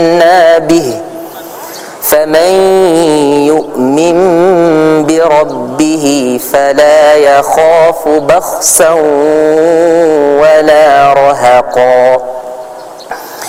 به فمن يؤمن بربه فلا يخاف بخسا ولا رهقا